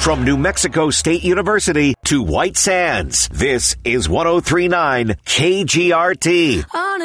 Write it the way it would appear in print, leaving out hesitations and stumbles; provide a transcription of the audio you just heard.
From New Mexico State University to White Sands, this is 103.9 KGRT.